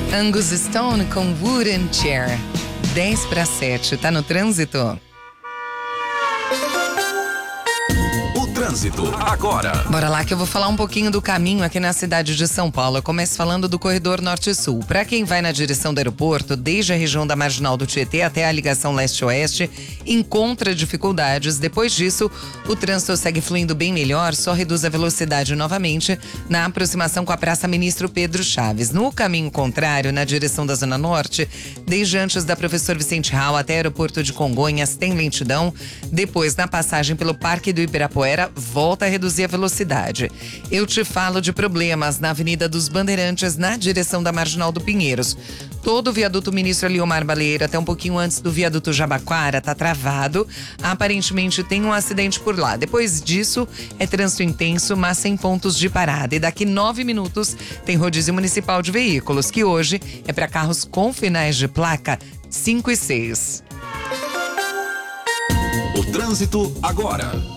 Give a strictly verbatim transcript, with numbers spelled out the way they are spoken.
Angus Stone com Wooden Chair. dez para sete, tá no trânsito? Trânsito agora. Bora lá que eu vou falar um pouquinho do caminho aqui na cidade de São Paulo. Eu começo falando do corredor norte-sul. Para quem vai na direção do aeroporto, desde a região da Marginal do Tietê até a ligação leste-oeste, encontra dificuldades. Depois disso, o trânsito segue fluindo bem melhor, só reduz a velocidade novamente na aproximação com a Praça Ministro Pedro Chaves. No caminho contrário, na direção da Zona Norte, desde antes da Professor Vicente Raul até o aeroporto de Congonhas, tem lentidão. Depois, na passagem pelo Parque do Ibirapuera, volta a reduzir a velocidade. Eu te falo de problemas na Avenida dos Bandeirantes, na direção da Marginal do Pinheiros. Todo o viaduto Ministro Eliomar Baleiro, até um pouquinho antes do viaduto Jabaquara, tá travado. Aparentemente tem um acidente por lá. Depois disso, é trânsito intenso, mas sem pontos de parada. E daqui nove minutos tem rodízio municipal de veículos, que hoje é para carros com finais de placa cinco e seis. O trânsito agora.